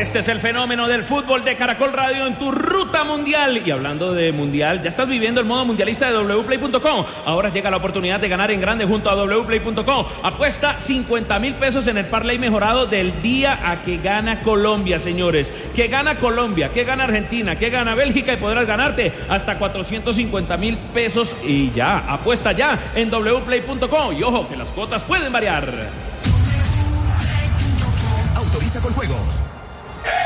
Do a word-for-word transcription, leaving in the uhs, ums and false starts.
Este es el fenómeno del fútbol de Caracol Radio en tu ruta mundial. Y hablando de mundial, ya estás viviendo el modo mundialista de doble u play punto com. Ahora llega la oportunidad de ganar en grande junto a doble u play punto com. Apuesta cincuenta mil pesos en el parlay mejorado del día a que gana Colombia, señores. Que gana Colombia, que gana Argentina, que gana Bélgica y podrás ganarte hasta cuatrocientos cincuenta mil pesos. Y ya, apuesta ya en doble u play punto com. Y ojo, que las cuotas pueden variar. Autoriza con juegos.